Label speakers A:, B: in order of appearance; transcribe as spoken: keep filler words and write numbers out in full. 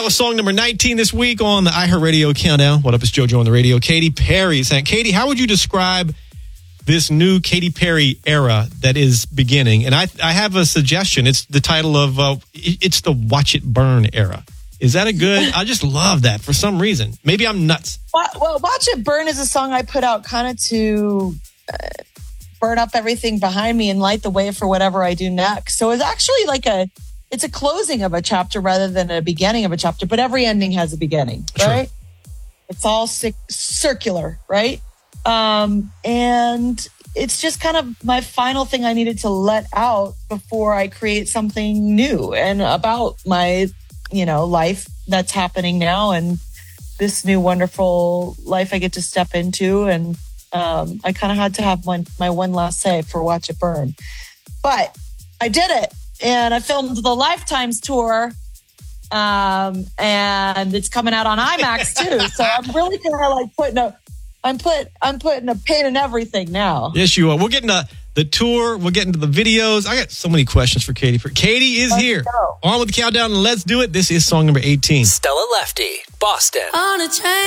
A: was song number nineteen this week on the iHeartRadio Countdown. What up, it's JoJo on the radio. Katy Perry saying, Katy, how would you describe this new Katy Perry era that is beginning? And I I have a suggestion. It's the title of, uh, it's the Watch It Burn era. Is that a good? I just love that for some reason. Maybe I'm nuts.
B: Well, Watch It Burn is a song I put out kind of to uh, burn up everything behind me and light the way for whatever I do next. So it's actually like a, it's a closing of a chapter rather than a beginning of a chapter, but every ending has a beginning, right? Sure. It's all c- circular, right? Um, and it's just kind of my final thing I needed to let out before I create something new and about my, you know, life that's happening now and this new wonderful life I get to step into. And um, I kind of had to have one, my one last say for Watch It Burn. But I did it. And I filmed the Lifetimes tour. Um, and it's coming out on IMAX too. So I'm really kind of like putting a, I'm put, I'm putting a pin in everything now.
A: Yes, you are. We're getting a, the tour. We're getting to the videos. I got so many questions for Katy. Katy is let's here. Go. On with the countdown. Let's do it. This is song number eighteen.
C: Stella Lefty, Boston.
D: On a train.